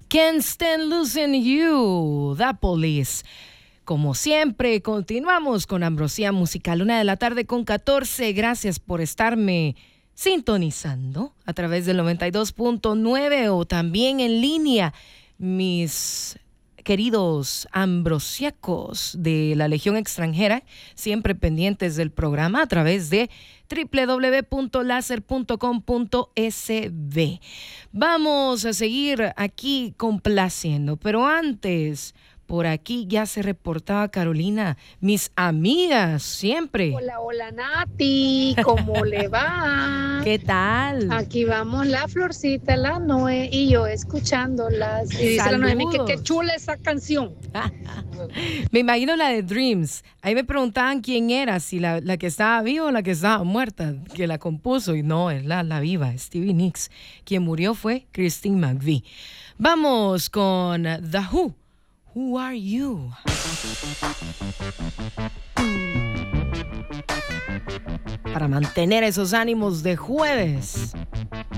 Can't Stand Losing You, The Police. Como siempre, continuamos con Ambrosía Musical, 1:14 p.m. Gracias por estarme sintonizando a través del 92.9 o también en línea, mis queridos ambrosiacos de la Legión Extranjera, siempre pendientes del programa a través de www.laser.com.sb. Vamos a seguir aquí complaciendo, pero antes, por aquí ya se reportaba Carolina, mis amigas, siempre. Hola, hola Nati, ¿cómo le va? ¿Qué tal? Aquí vamos la Florcita, la Noé y yo escuchándolas. Y dice la Noemi que qué chula esa canción. Me imagino la de Dreams. Ahí me preguntaban quién era, si la que estaba viva o la que estaba muerta, que la compuso. Y no, es la viva, Stevie Nicks. Quien murió fue Christine McVie. Vamos con The Who. Who are you? Para mantener esos ánimos de jueves.